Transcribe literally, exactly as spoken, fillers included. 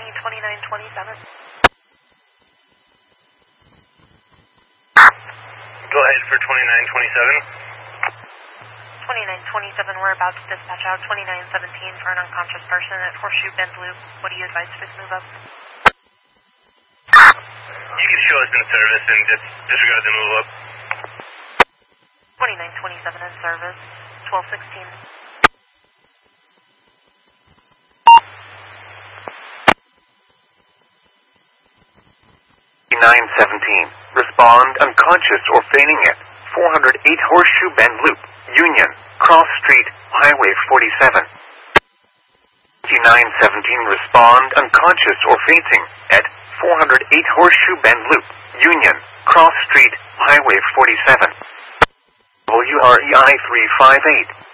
County, twenty-nine twenty-seven. Go ahead for twenty-nine twenty-seven. twenty-nine twenty-seven, we're about to dispatch out twenty-nine seventeen for an unconscious person at Horseshoe Bend Loop. What do you advise for this move up? You can show us in service and just disregard the move up. twenty-nine twenty-seven in service, twelve sixteen. nine seventeen. Respond unconscious or feigning it. four oh eight Horseshoe Bend Loop, Union, Cross Street, Highway forty-seven. nine seventeen. Respond unconscious or fainting at four oh eight Horseshoe Bend Loop, Union, Cross Street, Highway forty-seven. W R E I three five eight.